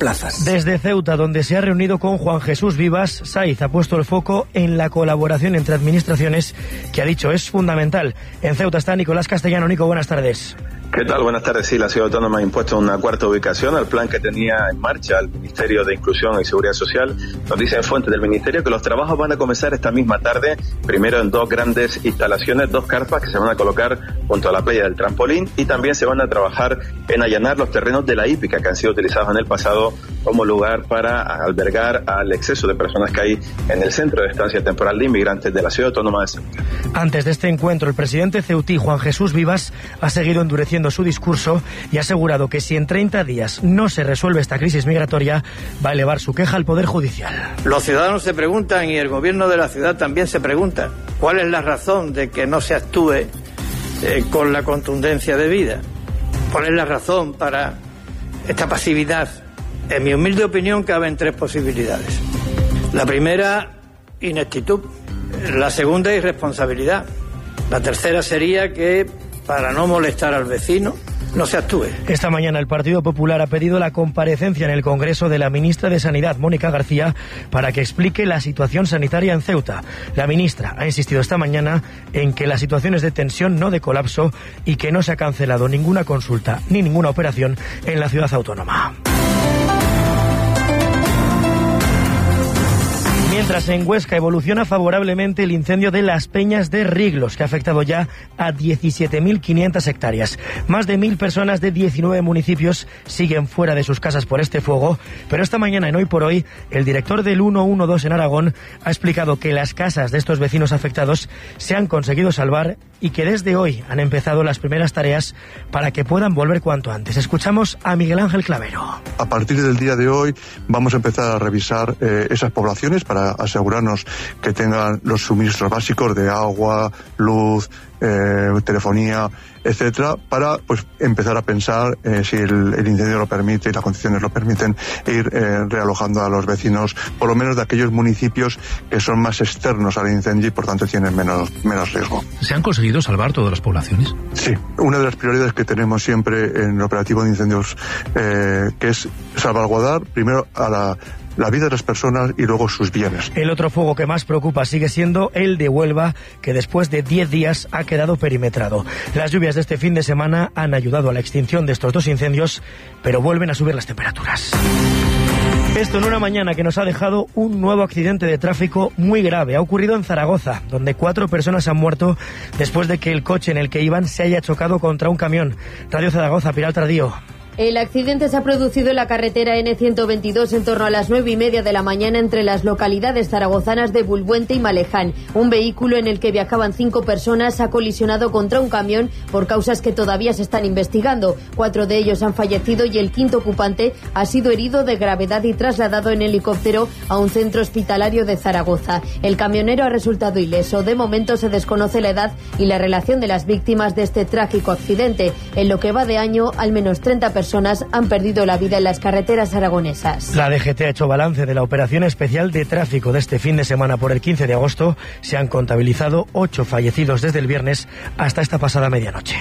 plazas. Desde Ceuta, donde se ha reunido con Juan Jesús Vivas, Saiz ha puesto el foco en la colaboración entre administraciones, que ha dicho es fundamental. En Ceuta está Nicolás Castellano. Nico, buenas tardes. ¿Qué tal? Buenas tardes. Sí, la Ciudad Autónoma ha impuesto una cuarta ubicación al plan que tenía en marcha el Ministerio de Inclusión y Seguridad Social. Nos dicen fuentes del Ministerio que los trabajos van a comenzar esta misma tarde, primero en 2 grandes instalaciones, 2 carpas que se van a colocar junto a la playa del Trampolín, y también se van a trabajar en allanar los terrenos de la hípica que han sido utilizados en el pasado como lugar para albergar al exceso de personas que hay en el centro de estancia temporal de inmigrantes de la Ciudad Autónoma de Ceuta. Antes de este encuentro, el presidente ceutí, Juan Jesús Vivas, ha seguido endureciendo su discurso y ha asegurado que si en 30 días no se resuelve esta crisis migratoria, va a elevar su queja al Poder Judicial. Los ciudadanos se preguntan, y el gobierno de la ciudad también se pregunta, ¿cuál es la razón de que no se actúe con la contundencia debida? ¿Cuál es la razón para esta pasividad? En mi humilde opinión caben 3 posibilidades. La primera, ineptitud. La segunda, irresponsabilidad. La tercera sería que, para no molestar al vecino, no se actúe. Esta mañana el Partido Popular ha pedido la comparecencia en el Congreso de la ministra de Sanidad, Mónica García, para que explique la situación sanitaria en Ceuta. La ministra ha insistido esta mañana en que la situación es de tensión, no de colapso, y que no se ha cancelado ninguna consulta ni ninguna operación en la ciudad autónoma. Mientras en Huesca evoluciona favorablemente el incendio de Las Peñas de Riglos, que ha afectado ya a 17.500 hectáreas. Más de 1.000 personas de 19 municipios siguen fuera de sus casas por este fuego, pero esta mañana en Hoy por Hoy, el director del 112 en Aragón ha explicado que las casas de estos vecinos afectados se han conseguido salvar y que desde hoy han empezado las primeras tareas para que puedan volver cuanto antes. Escuchamos a Miguel Ángel Clavero. A partir del día de hoy vamos a empezar a revisar esas poblaciones para asegurarnos que tengan los suministros básicos de agua, luz, telefonía, etcétera, para pues empezar a pensar si el incendio lo permite y las condiciones lo permiten, ir realojando a los vecinos, por lo menos de aquellos municipios que son más externos al incendio y por tanto tienen menos riesgo. ¿Se han conseguido salvar todas las poblaciones? Sí, una de las prioridades que tenemos siempre en el operativo de incendios, que es salvaguardar primero a la vida de las personas y luego sus bienes. El otro fuego que más preocupa sigue siendo el de Huelva, que después de 10 días ha quedado perimetrado. Las lluvias de este fin de semana han ayudado a la extinción de estos 2 incendios, pero vuelven a subir las temperaturas. Esto en una mañana que nos ha dejado un nuevo accidente de tráfico muy grave. Ha ocurrido en Zaragoza, donde 4 personas han muerto después de que el coche en el que iban se haya chocado contra un camión. Radio Zaragoza, Pilar Tardío. El accidente se ha producido en la carretera N122 en torno a las 9:30 de la mañana entre las localidades zaragozanas de Bulbuente y Maleján. Un vehículo en el que viajaban 5 personas ha colisionado contra un camión por causas que todavía se están investigando. 4 de ellos han fallecido y el 5º ocupante ha sido herido de gravedad y trasladado en helicóptero a un centro hospitalario de Zaragoza. El camionero ha resultado ileso. De momento se desconoce la edad y la relación de las víctimas de este trágico accidente. En lo que va de año, al menos 30 personas han perdido la vida en las carreteras aragonesas. La DGT ha hecho balance de la operación especial de tráfico de este fin de semana por el 15 de agosto. Se han contabilizado 8 fallecidos desde el viernes hasta esta pasada medianoche.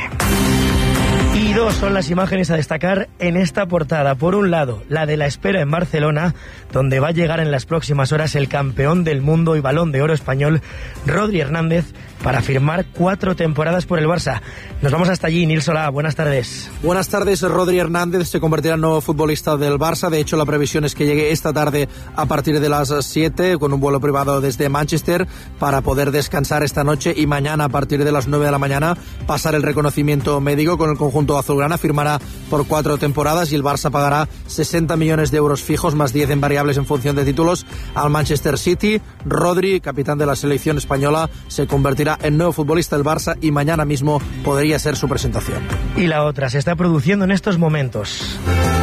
Y 2 son las imágenes a destacar en esta portada. Por un lado, la de la espera en Barcelona, donde va a llegar en las próximas horas el campeón del mundo y Balón de Oro español, Rodri Hernández, para firmar 4 temporadas por el Barça. Nos vamos hasta allí. Nils Solá, buenas tardes. Buenas tardes. Rodri Hernández se convertirá en nuevo futbolista del Barça. De hecho, la previsión es que llegue esta tarde a partir de las 7 con un vuelo privado desde Manchester para poder descansar esta noche y mañana a partir de las 9 de la mañana pasar el reconocimiento médico con el conjunto azulgrana. Firmará por 4 temporadas y el Barça pagará 60 millones de euros fijos más 10 en variables en función de títulos al Manchester City. Rodri, capitán de la selección española, se convertirá en nuevo futbolista del Barça y mañana mismo podría ser su presentación. Y la otra se está produciendo en estos momentos.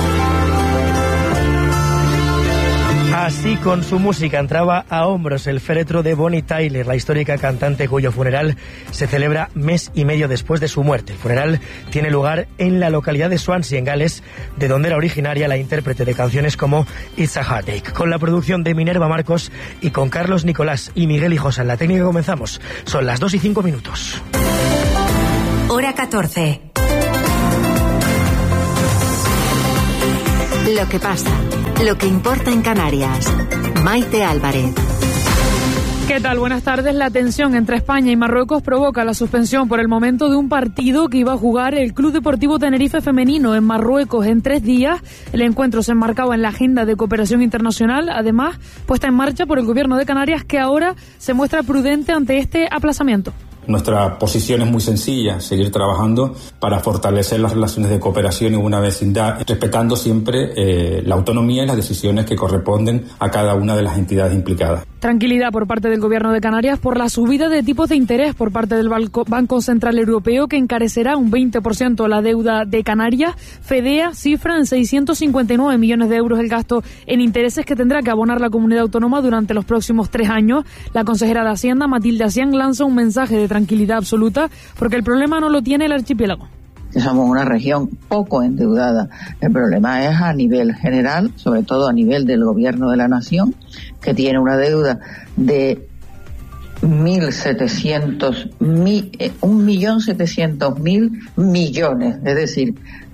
Así con su música entraba a hombros el féretro de Bonnie Tyler, la histórica cantante cuyo funeral se celebra mes y medio después de su muerte. El funeral tiene lugar en la localidad de Swansea, en Gales, de donde era originaria la intérprete de canciones como It's a Heartache. Con la producción de Minerva Marcos y con Carlos Nicolás y Miguel Hijosa en la técnica comenzamos. Son las 2:05. Hora 14. Lo que pasa, lo que importa en Canarias. Maite Álvarez. ¿Qué tal? Buenas tardes. La tensión entre España y Marruecos provoca la suspensión por el momento de un partido que iba a jugar el Club Deportivo Tenerife Femenino en Marruecos en 3 días. El encuentro se enmarcaba en la agenda de cooperación internacional, además puesta en marcha por el Gobierno de Canarias, que ahora se muestra prudente ante este aplazamiento. Nuestra posición es muy sencilla, seguir trabajando para fortalecer las relaciones de cooperación y una vecindad, respetando siempre la autonomía y las decisiones que corresponden a cada una de las entidades implicadas. Tranquilidad por parte del Gobierno de Canarias por la subida de tipos de interés por parte del Banco Central Europeo, que encarecerá un 20% la deuda de Canarias. FEDEA cifra en 659 millones de euros el gasto en intereses que tendrá que abonar la comunidad autónoma durante los próximos 3 años. La consejera de Hacienda, Matilde Asián, lanza un mensaje de tranquilidad absoluta porque el problema no lo tiene el archipiélago. Que somos una región poco endeudada. El problema es a nivel general, sobre todo a nivel del gobierno de la nación, que tiene una deuda de 1.700.000 millones, es decir,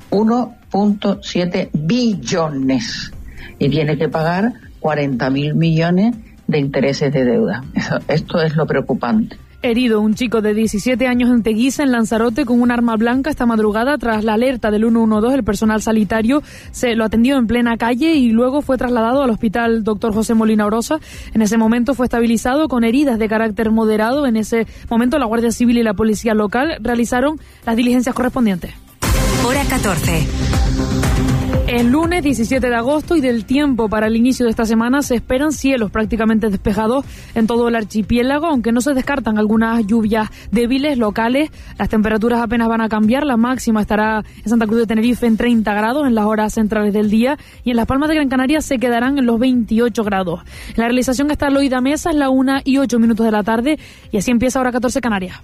1.7 billones, y tiene que pagar 40.000 millones de intereses de deuda. Esto es lo preocupante. Herido un chico de 17 años en Teguisa, en Lanzarote, con un arma blanca esta madrugada. Tras la alerta del 112, el personal sanitario se lo atendió en plena calle y luego fue trasladado al hospital Dr. José Molina Orosa. En ese momento fue estabilizado con heridas de carácter moderado. En ese momento la Guardia Civil y la policía local realizaron las diligencias correspondientes. Hora 14. El lunes 17 de agosto y del tiempo para el inicio de esta semana se esperan cielos prácticamente despejados en todo el archipiélago, aunque no se descartan algunas lluvias débiles locales. Las temperaturas apenas van a cambiar. La máxima estará en Santa Cruz de Tenerife en 30 grados en las horas centrales del día, y en Las Palmas de Gran Canaria se quedarán en los 28 grados. En la realización está Loida Mesa, es la 1:08 de la tarde, y así empieza Hora 14 Canarias.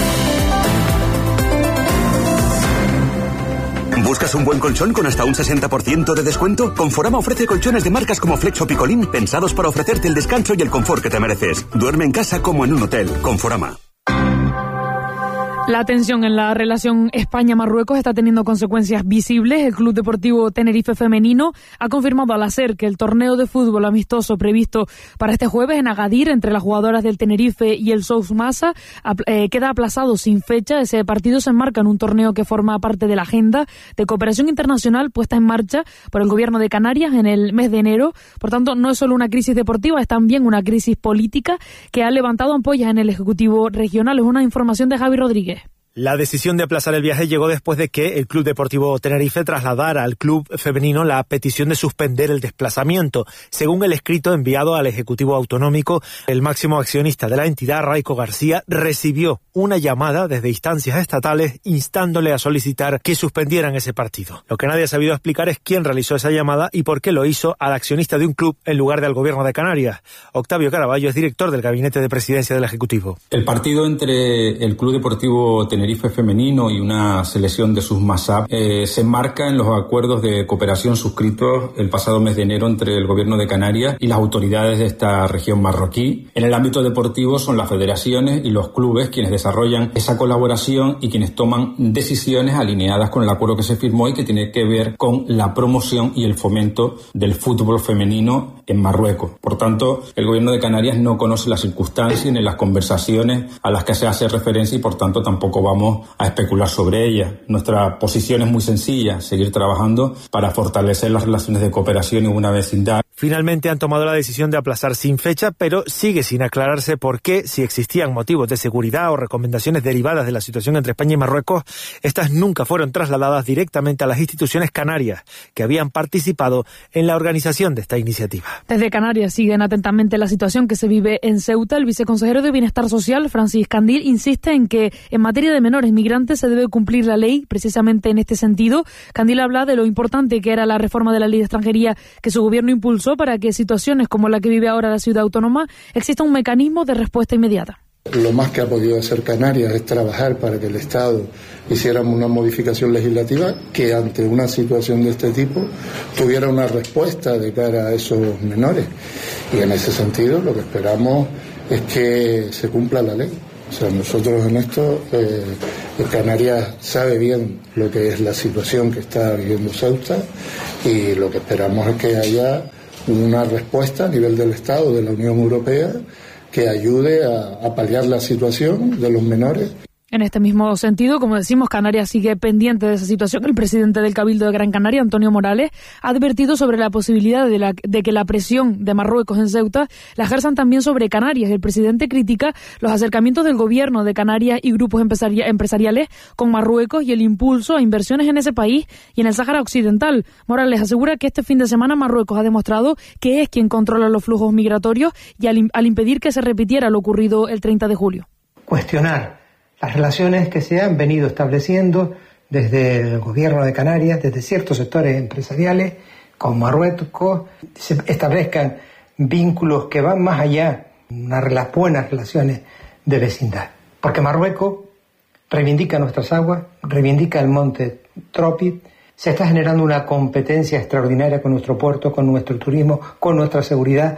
¿Buscas un buen colchón con hasta un 60% de descuento? Conforama ofrece colchones de marcas como Flex o Picolín, pensados para ofrecerte el descanso y el confort que te mereces. Duerme en casa como en un hotel. Conforama. La tensión en la relación España-Marruecos está teniendo consecuencias visibles. El Club Deportivo Tenerife Femenino ha confirmado al SER que el torneo de fútbol amistoso previsto para este jueves en Agadir entre las jugadoras del Tenerife y el Sous Massa queda aplazado sin fecha. Ese partido se enmarca en un torneo que forma parte de la agenda de cooperación internacional puesta en marcha por el Gobierno de Canarias en el mes de enero. Por tanto, no es solo una crisis deportiva, es también una crisis política que ha levantado ampollas en el Ejecutivo Regional. Es una información de Javi Rodríguez. La decisión de aplazar el viaje llegó después de que el Club Deportivo Tenerife trasladara al club femenino la petición de suspender el desplazamiento. Según el escrito enviado al Ejecutivo Autonómico, el máximo accionista de la entidad, Raico García, recibió una llamada desde instancias estatales instándole a solicitar que suspendieran ese partido. Lo que nadie ha sabido explicar es quién realizó esa llamada y por qué lo hizo al accionista de un club en lugar del Gobierno de Canarias. Octavio Caraballo es director del Gabinete de Presidencia del Ejecutivo. El partido entre el Club Deportivo Tenerife femenino y una selección de sus MASAP se enmarca en los acuerdos de cooperación suscritos el pasado mes de enero entre el Gobierno de Canarias y las autoridades de esta región marroquí. En el ámbito deportivo son las federaciones y los clubes quienes desarrollan esa colaboración y quienes toman decisiones alineadas con el acuerdo que se firmó y que tiene que ver con la promoción y el fomento del fútbol femenino en Marruecos. Por tanto, el Gobierno de Canarias no conoce las circunstancias ni las conversaciones a las que se hace referencia y por tanto tampoco vamos a especular sobre ella. Nuestra posición es muy sencilla, seguir trabajando para fortalecer las relaciones de cooperación y una vecindad. Finalmente han tomado la decisión de aplazar sin fecha, pero sigue sin aclararse por qué, si existían motivos de seguridad o recomendaciones derivadas de la situación entre España y Marruecos, estas nunca fueron trasladadas directamente a las instituciones canarias que habían participado en la organización de esta iniciativa. Desde Canarias siguen atentamente la situación que se vive en Ceuta. El viceconsejero de Bienestar Social, Francis Candil, insiste en que en materia de menores migrantes se debe cumplir la ley precisamente en este sentido. Candil habla de lo importante que era la reforma de la ley de extranjería que su gobierno impulsó para que situaciones como la que vive ahora la ciudad autónoma exista un mecanismo de respuesta inmediata. Lo más que ha podido hacer Canarias es trabajar para que el Estado hiciera una modificación legislativa que ante una situación de este tipo tuviera una respuesta de cara a esos menores. Y en ese sentido lo que esperamos es que se cumpla la ley. O sea, nosotros en esto Canarias sabe bien lo que es la situación que está viviendo Ceuta y lo que esperamos es que haya una respuesta a nivel del Estado, de la Unión Europea, que ayude a paliar la situación de los menores. En este mismo sentido, como decimos, Canarias sigue pendiente de esa situación. El presidente del Cabildo de Gran Canaria, Antonio Morales, ha advertido sobre la posibilidad de que la presión de Marruecos en Ceuta la ejerzan también sobre Canarias. El presidente critica los acercamientos del gobierno de Canarias y grupos empresariales con Marruecos y el impulso a inversiones en ese país y en el Sáhara Occidental. Morales asegura que este fin de semana Marruecos ha demostrado que es quien controla los flujos migratorios y al impedir que se repitiera lo ocurrido el 30 de julio. Cuestionar las relaciones que se han venido estableciendo desde el gobierno de Canarias, desde ciertos sectores empresariales con Marruecos, se establezcan vínculos que van más allá de las buenas relaciones de vecindad. Porque Marruecos reivindica nuestras aguas, reivindica el monte Tropit, se está generando una competencia extraordinaria con nuestro puerto, con nuestro turismo, con nuestra seguridad.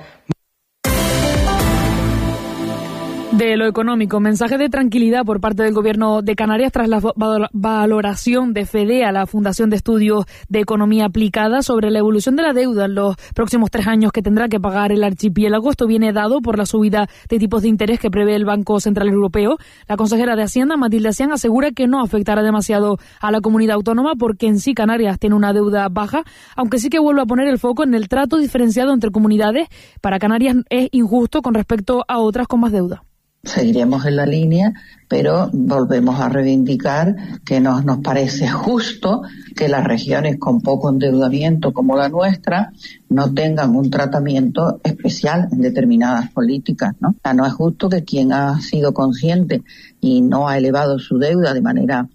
De lo económico, mensaje de tranquilidad por parte del Gobierno de Canarias tras la valoración de FEDEA, la Fundación de Estudios de Economía Aplicada, sobre la evolución de la deuda en los próximos 3 años que tendrá que pagar el archipiélago. Esto viene dado por la subida de tipos de interés que prevé el Banco Central Europeo. La consejera de Hacienda, Matilde Asián, asegura que no afectará demasiado a la comunidad autónoma porque en sí Canarias tiene una deuda baja, aunque sí que vuelve a poner el foco en el trato diferenciado entre comunidades. Para Canarias es injusto con respecto a otras con más deuda. Seguiremos en la línea, pero volvemos a reivindicar que nos parece justo que las regiones con poco endeudamiento como la nuestra no tengan un tratamiento especial en determinadas políticas, ¿no? O sea, no es justo que quien ha sido consciente y no ha elevado su deuda de manera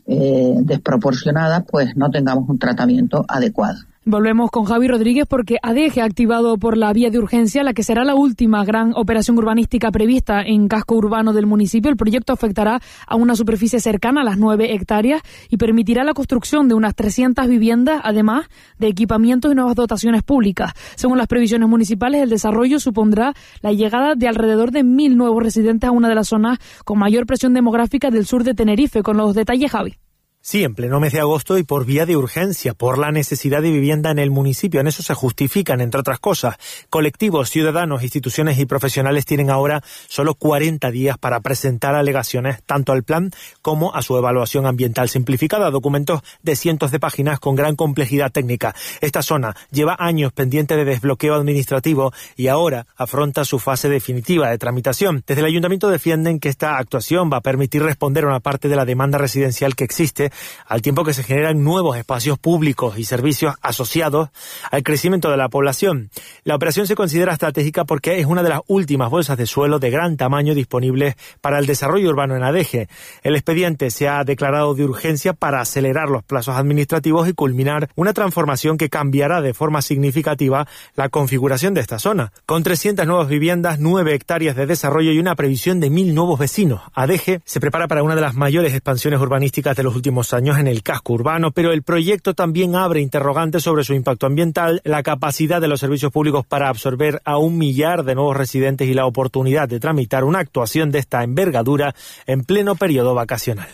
desproporcionada, pues no tengamos un tratamiento adecuado. Volvemos con Javi Rodríguez porque ADEGE ha activado por la vía de urgencia la que será la última gran operación urbanística prevista en casco urbano del municipio. El proyecto afectará a una superficie cercana a las 9 hectáreas y permitirá la construcción de unas 300 viviendas, además de equipamientos y nuevas dotaciones públicas. Según las previsiones municipales, el desarrollo supondrá la llegada de alrededor de 1.000 nuevos residentes a una de las zonas con mayor presión demográfica del sur de Tenerife. Con los detalles, Javi. Sí, en pleno mes de agosto y por vía de urgencia, por la necesidad de vivienda en el municipio. En eso se justifican, entre otras cosas. Colectivos, ciudadanos, instituciones y profesionales tienen ahora solo 40 días para presentar alegaciones tanto al plan como a su evaluación ambiental simplificada, documentos de cientos de páginas con gran complejidad técnica. Esta zona lleva años pendiente de desbloqueo administrativo y ahora afronta su fase definitiva de tramitación. Desde el ayuntamiento defienden que esta actuación va a permitir responder a una parte de la demanda residencial que existe, al tiempo que se generan nuevos espacios públicos y servicios asociados al crecimiento de la población. La operación se considera estratégica porque es una de las últimas bolsas de suelo de gran tamaño disponibles para el desarrollo urbano en ADEGE. El expediente se ha declarado de urgencia para acelerar los plazos administrativos y culminar una transformación que cambiará de forma significativa la configuración de esta zona. Con 300 nuevas viviendas, 9 hectáreas de desarrollo y una previsión de 1.000 nuevos vecinos, ADEGE se prepara para una de las mayores expansiones urbanísticas de los últimos años en el casco urbano, pero el proyecto también abre interrogantes sobre su impacto ambiental, la capacidad de los servicios públicos para absorber a 1 millar de nuevos residentes y la oportunidad de tramitar una actuación de esta envergadura en pleno periodo vacacional.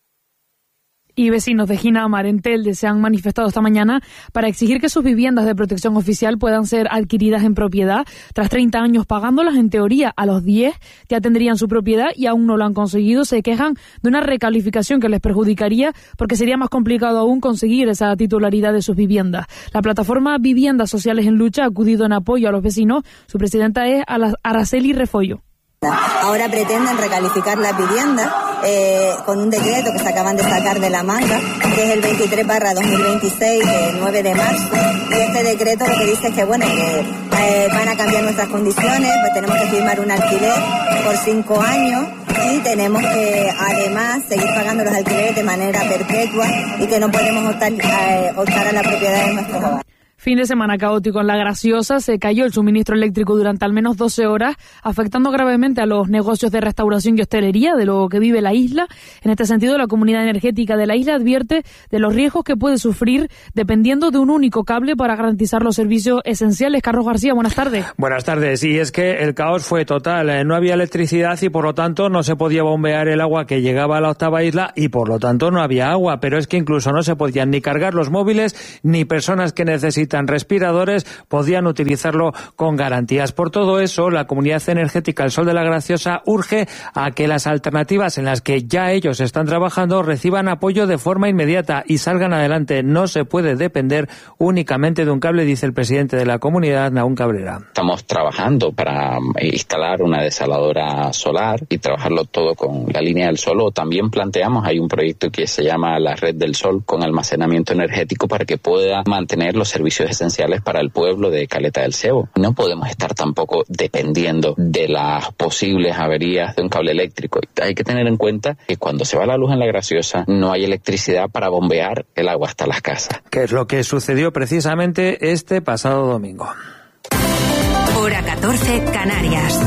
Y vecinos de Ginamar, en Telde, se han manifestado esta mañana para exigir que sus viviendas de protección oficial puedan ser adquiridas en propiedad. Tras 30 años pagándolas, en teoría, a los 10 ya tendrían su propiedad y aún no lo han conseguido. Se quejan de una recalificación que les perjudicaría porque sería más complicado aún conseguir esa titularidad de sus viviendas. La plataforma Viviendas Sociales en Lucha ha acudido en apoyo a los vecinos. Su presidenta es Araceli Refollo. Ahora pretenden recalificar las viviendas con un decreto que se acaban de sacar de la manga, que es el 23/2026 del 9 de marzo. Y este decreto lo que dice es que, bueno, que van a cambiar nuestras condiciones, pues tenemos que firmar un alquiler por 5 años y tenemos que, además, seguir pagando los alquileres de manera perpetua y que no podemos optar a la propiedad de nuestros hogares. Fin de semana caótico en La Graciosa. Se cayó el suministro eléctrico durante al menos 12 horas, afectando gravemente a los negocios de restauración y hostelería de lo que vive la isla. En este sentido, la comunidad energética de la isla advierte de los riesgos que puede sufrir dependiendo de un único cable para garantizar los servicios esenciales. Carlos García, buenas tardes. Buenas tardes. Y es que el caos fue total. No había electricidad y por lo tanto no se podía bombear el agua que llegaba a la octava isla y por lo tanto no había agua. Pero es que incluso no se podían ni cargar los móviles ni personas que necesitan respiradores podían utilizarlo con garantías. Por todo eso, la comunidad energética El Sol de La Graciosa urge a que las alternativas en las que ya ellos están trabajando reciban apoyo de forma inmediata y salgan adelante. No se puede depender únicamente de un cable, dice el presidente de la comunidad, Nahum Cabrera. Estamos trabajando para instalar una desaladora solar y trabajarlo todo con la línea del sol. O también planteamos, hay un proyecto que se llama la Red del Sol con almacenamiento energético para que pueda mantener los servicios esenciales para el pueblo de Caleta del Cebo. No podemos estar tampoco dependiendo de las posibles averías de un cable eléctrico. Hay que tener en cuenta que cuando se va la luz en La Graciosa no hay electricidad para bombear el agua hasta las casas. Que es lo que sucedió precisamente este pasado domingo. Hora 14, Canarias.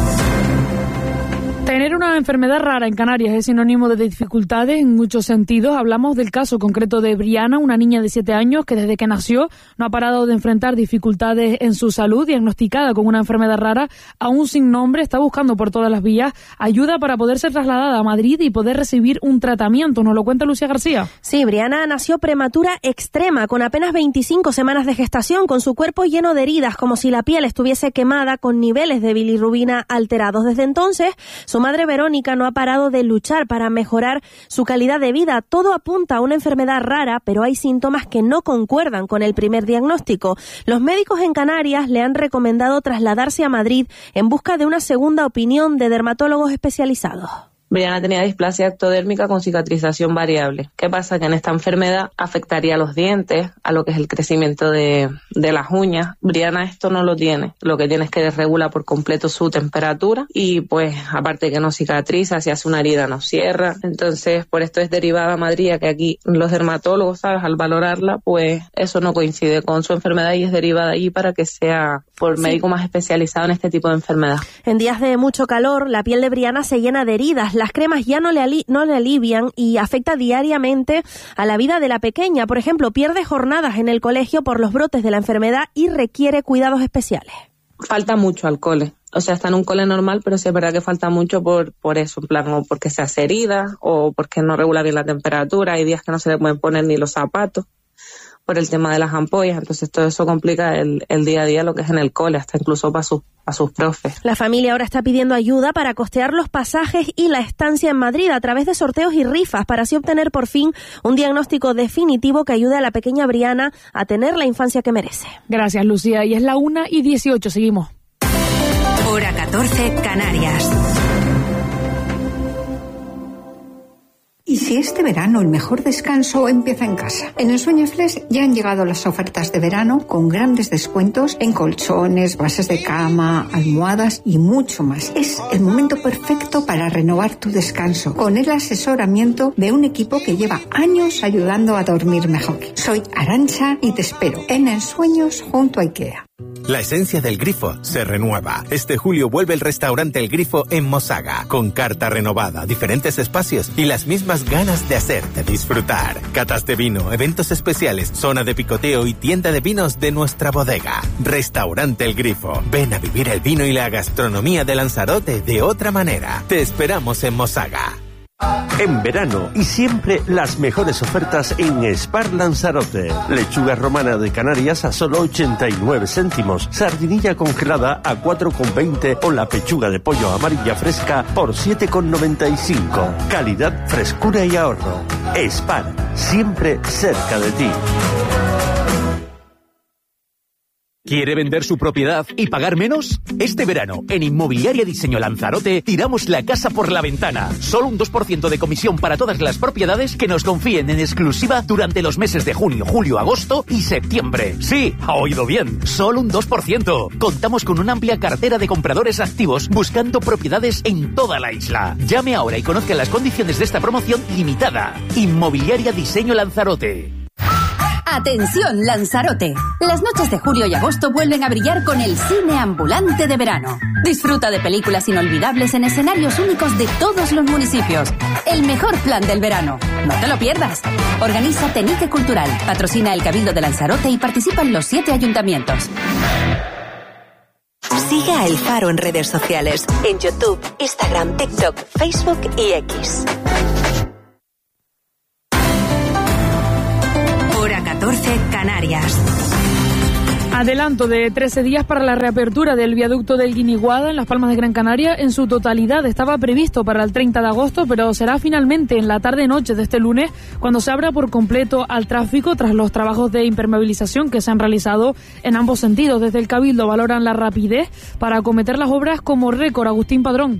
Tener una enfermedad rara en Canarias es sinónimo de dificultades en muchos sentidos. Hablamos del caso concreto de Briana, una niña de 7 años que desde que nació no ha parado de enfrentar dificultades en su salud, diagnosticada con una enfermedad rara, aún sin nombre, está buscando por todas las vías ayuda para poder ser trasladada a Madrid y poder recibir un tratamiento. Nos lo cuenta Lucía García. Sí, Briana nació prematura extrema, con apenas 25 semanas de gestación, con su cuerpo lleno de heridas, como si la piel estuviese quemada, con niveles de bilirrubina alterados. Desde entonces, su madre Verónica no ha parado de luchar para mejorar su calidad de vida. Todo apunta a una enfermedad rara, pero hay síntomas que no concuerdan con el primer diagnóstico. Los médicos en Canarias le han recomendado trasladarse a Madrid en busca de una segunda opinión de dermatólogos especializados. Briana tenía displasia ectodérmica con cicatrización variable. ¿Qué pasa? Que en esta enfermedad afectaría a los dientes, a lo que es el crecimiento de las uñas. Briana esto no lo tiene. Lo que tiene es que desregula por completo su temperatura y pues aparte que no cicatriza, si hace una herida no cierra. Entonces por esto es derivada a Madrid, que aquí los dermatólogos, ¿sabes? Al valorarla, pues eso no coincide con su enfermedad y es derivada allí para que sea por médico más especializado en este tipo de enfermedad. En días de mucho calor, la piel de Briana se llena de heridas. Las cremas ya no le alivian y afecta diariamente a la vida de la pequeña. Por ejemplo, pierde jornadas en el colegio por los brotes de la enfermedad y requiere cuidados especiales. Falta mucho al cole. O sea, está en un cole normal, pero sí es verdad que falta mucho por eso, en plan, o porque se hace herida o porque no regula bien la temperatura. Hay días que no se le pueden poner ni los zapatos por el tema de las ampollas, entonces todo eso complica el día a día, lo que es en el cole, hasta incluso para sus profes. La familia ahora está pidiendo ayuda para costear los pasajes y la estancia en Madrid a través de sorteos y rifas para así obtener por fin un diagnóstico definitivo que ayude a la pequeña Briana a tener la infancia que merece. Gracias, Lucía. Y es la 1:18, seguimos. Hora 14, Canarias. ¿Y si este verano el mejor descanso empieza en casa? En el Sueño Flex ya han llegado las ofertas de verano con grandes descuentos en colchones, bases de cama, almohadas y mucho más. Es el momento perfecto para renovar tu descanso con el asesoramiento de un equipo que lleva años ayudando a dormir mejor. Soy Arantxa y te espero en El Sueños junto a IKEA. La esencia del Grifo se renueva. Este julio vuelve el restaurante El Grifo en Mosaga, con carta renovada, diferentes espacios y las mismas ganas de hacerte disfrutar. Catas de vino, eventos especiales, zona de picoteo y tienda de vinos de nuestra bodega. Restaurante El Grifo. Ven a vivir el vino y la gastronomía de Lanzarote de otra manera. Te esperamos en Mosaga. En verano y siempre las mejores ofertas en Spar Lanzarote. Lechuga romana de Canarias a solo 89 céntimos. Sardinilla congelada a 4,20 o la pechuga de pollo amarilla fresca por 7,95. Calidad, frescura y ahorro. Spar, siempre cerca de ti. ¿Quiere vender su propiedad y pagar menos? Este verano, en Inmobiliaria Diseño Lanzarote, tiramos la casa por la ventana. Solo un 2% de comisión para todas las propiedades que nos confíen en exclusiva durante los meses de junio, julio, agosto y septiembre. Sí, ha oído bien, solo un 2%. Contamos con una amplia cartera de compradores activos buscando propiedades en toda la isla. Llame ahora y conozca las condiciones de esta promoción limitada. Inmobiliaria Diseño Lanzarote. ¡Atención, Lanzarote! Las noches de julio y agosto vuelven a brillar con el cine ambulante de verano. Disfruta de películas inolvidables en escenarios únicos de todos los municipios. El mejor plan del verano. No te lo pierdas. Organiza Tenique Cultural, patrocina el Cabildo de Lanzarote y participa en los 7 ayuntamientos. Siga a El Faro en redes sociales, en YouTube, Instagram, TikTok, Facebook y X. Hora 14, Canarias. Adelanto de 13 días para la reapertura del viaducto del Guiniguada en Las Palmas de Gran Canaria. En su totalidad estaba previsto para el 30 de agosto, pero será finalmente en la tarde-noche de este lunes cuando se abra por completo al tráfico tras los trabajos de impermeabilización que se han realizado en ambos sentidos. Desde el Cabildo valoran la rapidez para acometer las obras como récord. Agustín Padrón.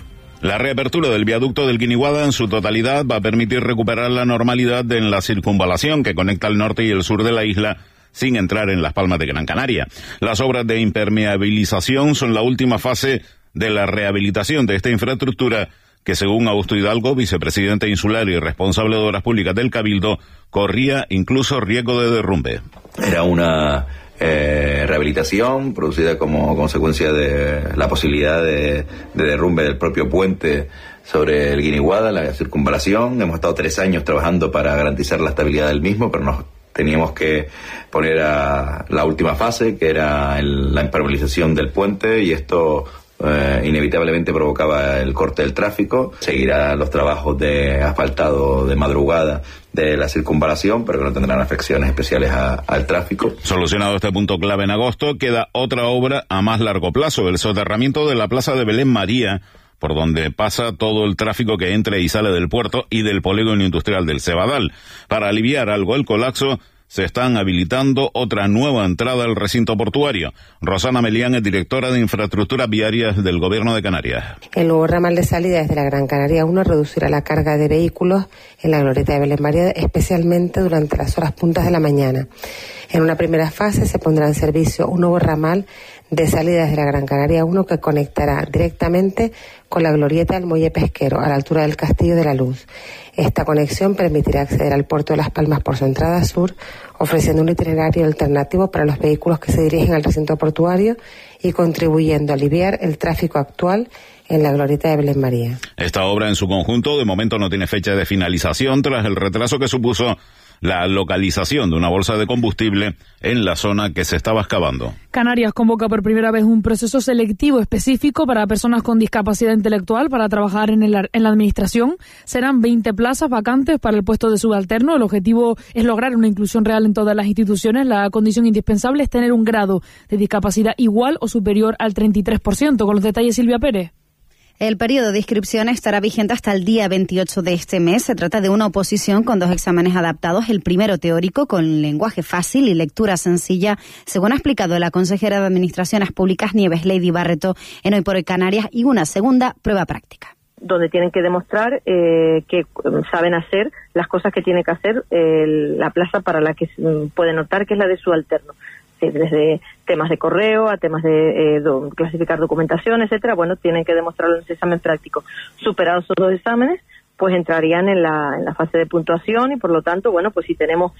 La reapertura del viaducto del Guiniguada en su totalidad va a permitir recuperar la normalidad en la circunvalación que conecta el norte y el sur de la isla, sin entrar en Las Palmas de Gran Canaria. Las obras de impermeabilización son la última fase de la rehabilitación de esta infraestructura que, según Augusto Hidalgo, vicepresidente insular y responsable de Obras Públicas del Cabildo, corría incluso riesgo de derrumbe. Era una rehabilitación producida como consecuencia de la posibilidad de derrumbe del propio puente sobre el Guiniguada, la circunvalación. Hemos estado 3 años trabajando para garantizar la estabilidad del mismo, pero nos teníamos que poner a la última fase, que era la impermeabilización del puente, y esto inevitablemente provocaba el corte del tráfico. Seguirá los trabajos de asfaltado de madrugada de la circunvalación, pero que no tendrán afecciones especiales al tráfico. Solucionado este punto clave en agosto, queda otra obra a más largo plazo, el soterramiento de la plaza de Belén María, por donde pasa todo el tráfico que entra y sale del puerto y del polígono industrial del Cebadal. Para aliviar algo el colapso, se están habilitando otra nueva entrada al recinto portuario. Rosana Melián es directora de Infraestructuras Viarias del Gobierno de Canarias. El nuevo ramal de salida desde la Gran Canaria 1 reducirá la carga de vehículos en la glorieta de Belén María, especialmente durante las horas puntas de la mañana. En una primera fase se pondrá en servicio un nuevo ramal de salida desde la Gran Canaria 1 que conectará directamente con la glorieta del Muelle Pesquero a la altura del Castillo de la Luz. Esta conexión permitirá acceder al puerto de Las Palmas por su entrada sur, ofreciendo un itinerario alternativo para los vehículos que se dirigen al recinto portuario y contribuyendo a aliviar el tráfico actual en la glorieta de Belén María. Esta obra en su conjunto de momento no tiene fecha de finalización tras el retraso que supuso la localización de una bolsa de combustible en la zona que se estaba excavando. Canarias convoca por primera vez un proceso selectivo específico para personas con discapacidad intelectual para trabajar en la administración. Serán 20 plazas vacantes para el puesto de subalterno. El objetivo es lograr una inclusión real en todas las instituciones. La condición indispensable es tener un grado de discapacidad igual o superior al 33%. Con los detalles, Silvia Pérez. El periodo de inscripción estará vigente hasta el día 28 de este mes. Se trata de una oposición con 2 exámenes adaptados. El primero teórico con lenguaje fácil y lectura sencilla, según ha explicado la consejera de Administraciones Públicas Nieves Lady Barreto en Hoy por Hoy Canarias, y una segunda prueba práctica, donde tienen que demostrar que saben hacer las cosas que tiene que hacer la plaza para la que pueden optar, que es la de subalterno. Desde temas de correo a temas de clasificar documentación, etcétera. Bueno, tienen que demostrarlo en ese examen práctico. Superados esos 2 exámenes, pues entrarían en la fase de puntuación, y por lo tanto, bueno, pues si tenemos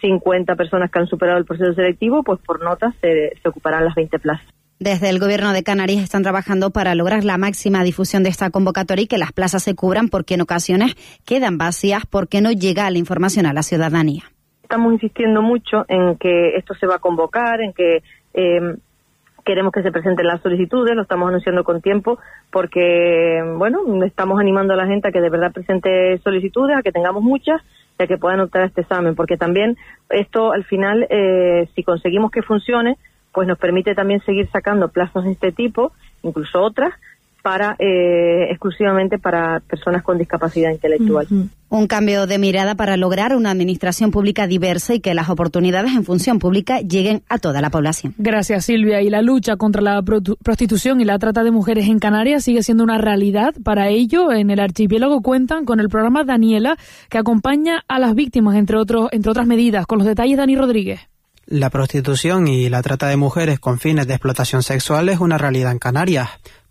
50 personas que han superado el proceso selectivo, pues por notas se ocuparán las 20 plazas. Desde el Gobierno de Canarias están trabajando para lograr la máxima difusión de esta convocatoria y que las plazas se cubran, porque en ocasiones quedan vacías porque no llega la información a la ciudadanía. Estamos insistiendo mucho en que esto se va a convocar, en que queremos que se presenten las solicitudes, lo estamos anunciando con tiempo, porque, bueno, estamos animando a la gente a que de verdad presente solicitudes, a que tengamos muchas, y a que puedan optar a este examen, porque también esto, al final, si conseguimos que funcione, pues nos permite también seguir sacando plazas de este tipo, incluso otras, para exclusivamente para personas con discapacidad intelectual. Un cambio de mirada para lograr una administración pública diversa y que las oportunidades en función pública lleguen a toda la población. Gracias, Silvia. Y la lucha contra la prostitución y la trata de mujeres en Canarias sigue siendo una realidad. Para ello, en el archipiélago cuentan con el programa Daniela, que acompaña a las víctimas, entre otras medidas. Con los detalles, Dani Rodríguez. La prostitución y la trata de mujeres con fines de explotación sexual es una realidad en Canarias.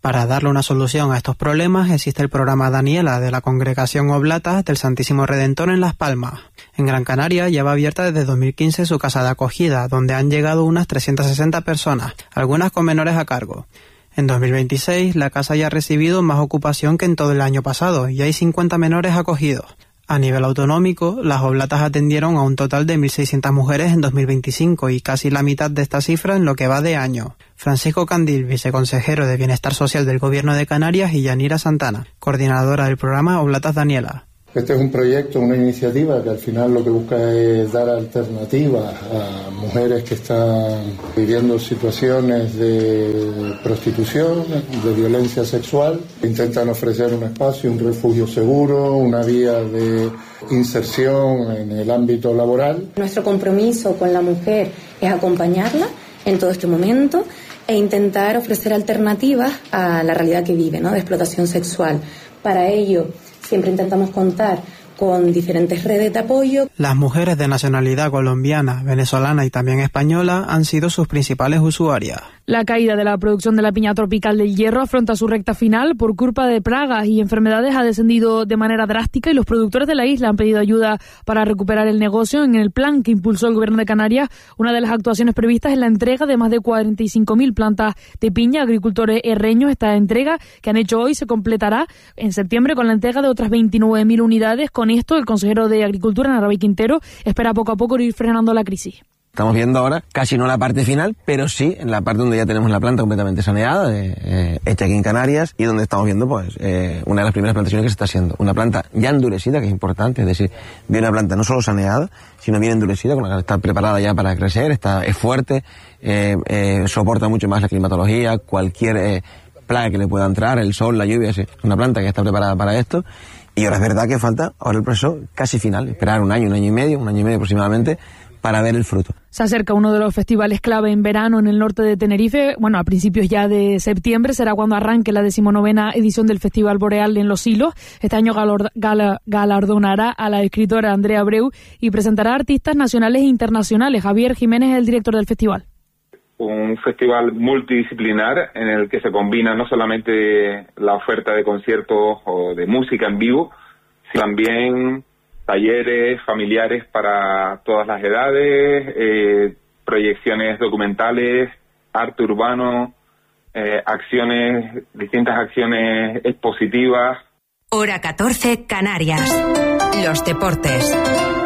Para darle una solución a estos problemas existe el programa Daniela de la Congregación Oblatas del Santísimo Redentor en Las Palmas. En Gran Canaria lleva abierta desde 2015 su casa de acogida, donde han llegado unas 360 personas, algunas con menores a cargo. En 2026 la casa ya ha recibido más ocupación que en todo el año pasado y hay 50 menores acogidos. A nivel autonómico, las Oblatas atendieron a un total de 1.600 mujeres en 2025 y casi la mitad de esta cifra en lo que va de año. Francisco Candil, viceconsejero de Bienestar Social del Gobierno de Canarias, y Yanira Santana, coordinadora del programa Oblatas Daniela. Este es un proyecto, una iniciativa que al final lo que busca es dar alternativas a mujeres que están viviendo situaciones de prostitución, de violencia sexual. Intentan ofrecer un espacio, un refugio seguro, una vía de inserción en el ámbito laboral. Nuestro compromiso con la mujer es acompañarla en todo este momento e intentar ofrecer alternativas a la realidad que vive, ¿no?, de explotación sexual. Para ello, siempre intentamos contar con diferentes redes de apoyo. Las mujeres de nacionalidad colombiana, venezolana y también española han sido sus principales usuarias. La caída de la producción de la piña tropical del Hierro afronta su recta final por culpa de plagas y enfermedades. Ha descendido de manera drástica y los productores de la isla han pedido ayuda para recuperar el negocio. En el plan que impulsó el Gobierno de Canarias, una de las actuaciones previstas es la entrega de más de 45.000 plantas de piña a agricultores herreños. Esta entrega que han hecho hoy se completará en septiembre con la entrega de otras 29.000 unidades. Con esto, el consejero de Agricultura, Narváez Quintero, espera poco a poco ir frenando la crisis. Estamos viendo ahora casi no la parte final, pero sí en la parte donde ya tenemos la planta completamente saneada, hecha aquí en Canarias, y donde estamos viendo pues una de las primeras plantaciones que se está haciendo. Una planta ya endurecida, que es importante, es decir, viene una planta no solo saneada, sino bien endurecida, con la que está preparada ya para crecer, es fuerte, soporta mucho más la climatología, cualquier plaga que le pueda entrar, el sol, la lluvia, es una planta que está preparada para esto. Y ahora es verdad que falta ahora el proceso casi final, esperar un año y medio aproximadamente, para ver el fruto. Se acerca uno de los festivales clave en verano en el norte de Tenerife. Bueno, a principios ya de septiembre será cuando arranque la 19ª edición del Festival Boreal en Los Silos. Este año galardonará a la escritora Andrea Abreu y presentará artistas nacionales e internacionales. Javier Jiménez es el director del festival. Un festival multidisciplinar en el que se combina no solamente la oferta de conciertos o de música en vivo, sino también talleres familiares para todas las edades, proyecciones documentales, arte urbano, distintas acciones expositivas. Hora 14, Canarias. Los deportes.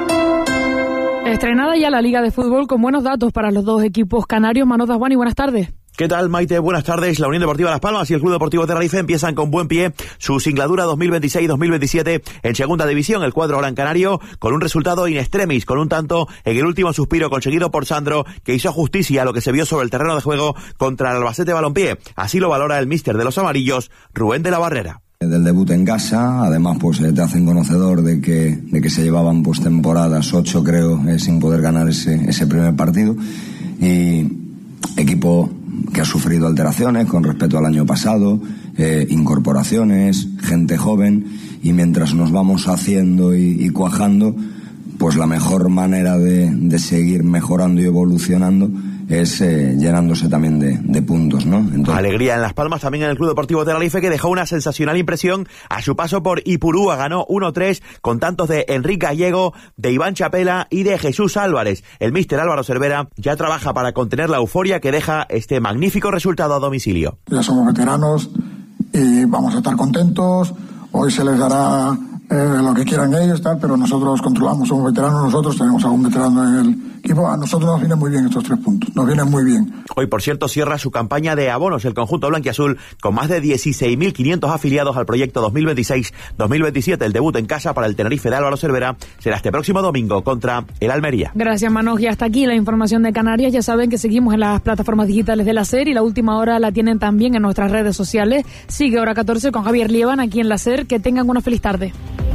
Estrenada ya la Liga de Fútbol con buenos datos para los dos equipos canarios. Manolo Dasguani, buenas tardes. ¿Qué tal, Maite? Buenas tardes. La Unión Deportiva Las Palmas y el Club Deportivo Tenerife empiezan con buen pie su singladura 2026-2027 en Segunda División. El cuadro gran canario con un resultado in extremis, con un tanto en el último suspiro conseguido por Sandro, que hizo justicia a lo que se vio sobre el terreno de juego contra el Albacete Balompié. Así lo valora el míster de los amarillos, Rubén de la Barrera. Del debut en casa, además pues te hacen conocedor de que se llevaban pues temporadas, 8 creo, sin poder ganar ese primer partido, y equipo que ha sufrido alteraciones con respecto al año pasado, incorporaciones, gente joven, y mientras nos vamos haciendo y cuajando, pues la mejor manera de seguir mejorando y evolucionando es llenándose también de puntos, ¿no? Entonces... Alegría en Las Palmas, también en el Club Deportivo Tenerife, que dejó una sensacional impresión a su paso por Ipurúa. Ganó 1-3 con tantos de Enrique Gallego, de Iván Chapela y de Jesús Álvarez. El míster Álvaro Cervera ya trabaja para contener la euforia que deja este magnífico resultado a domicilio. Ya somos veteranos y vamos a estar contentos. Hoy se les dará lo que quieran ellos, tal, pero nosotros controlamos, somos veteranos, nosotros tenemos algún veterano en el equipo. A nosotros nos vienen muy bien estos 3 puntos, nos vienen muy bien. Hoy, por cierto, cierra su campaña de abonos el conjunto blanquiazul con más de 16.500 afiliados al proyecto 2026-2027. El debut en casa para el Tenerife de Álvaro Cervera será este próximo domingo contra el Almería. Gracias, Manoj. Y hasta aquí la información de Canarias. Ya saben que seguimos en las plataformas digitales de la SER y la última hora la tienen también en nuestras redes sociales. Sigue Hora 14 con Javier Lieban aquí en la SER. Que tengan una feliz tarde.